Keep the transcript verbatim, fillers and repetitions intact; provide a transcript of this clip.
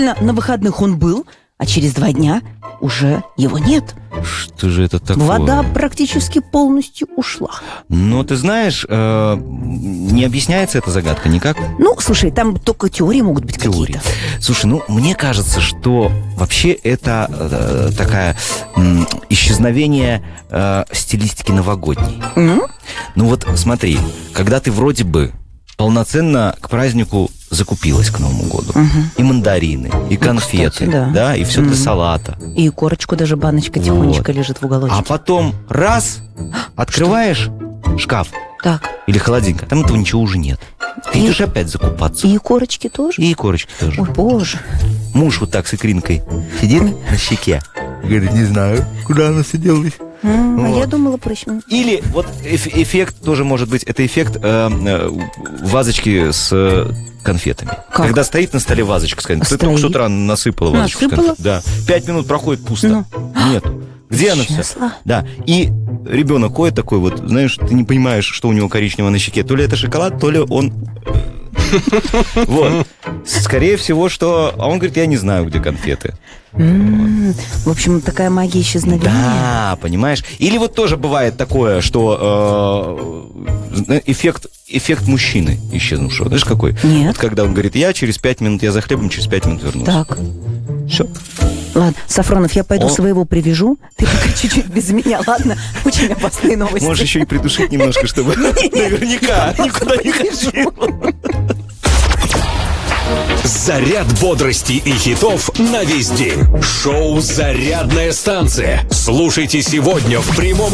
На выходных он был, а через два дня уже его нет. Что же это такое? Вода практически полностью ушла. Но ты знаешь, э, не объясняется эта загадка никак? Ну, слушай, там только теории могут быть Теории. какие-то. Слушай, ну, мне кажется, что вообще это э, такая м, исчезновение э, стилистики новогодней. М? Ну вот смотри, когда ты вроде бы полноценно к празднику закупилась к Новому году. Угу. И мандарины, и конфеты, кстати, да. да, и все Мгм. для салата. И корочку даже баночка тихонечко лежит в уголочке. А потом раз, открываешь шкаф Так, или холодильник, а там этого ничего уже нет. Ты И- идешь опять закупаться. и корочки тоже? И корочки тоже. Ой, боже. Муж вот так с икринкой сидит на щеке. Говорит, не знаю, куда она делась. М, А Вот. я думала проще. Или вот эф- эффект тоже может быть, это эффект э, э, вазочки с э, конфетами. Как? Когда стоит на столе вазочка с конфетами. Ты Стоит? только с утра насыпала вазочку Насыпала? с конфетами. Да. Пять минут проходит пусто. Нет. Где она все? Исчезла. Да. И ребенок ходит такой вот, знаешь, ты не понимаешь, что у него коричневого на щеке. То ли это шоколад, то ли он... Вот. Скорее всего, что... А он говорит, я не знаю, где конфеты. М, В общем, такая магия исчезновения. Да, понимаешь? Или вот тоже бывает такое, что э, эффект, эффект мужчины исчезнувшего. Знаешь, какой? Нет. Вот когда он говорит, я через пять минут, я за хлебом, через пять минут вернусь. Так, Все. ладно, Сафронов, я пойду О. своего привяжу. Ты пока чуть-чуть без меня, ладно? Очень опасные новости. Можешь еще и придушить немножко, чтобы наверняка никуда не ходил. Заряд бодрости и хитов на весь день. Шоу «Зарядная станция». Слушайте сегодня в прямом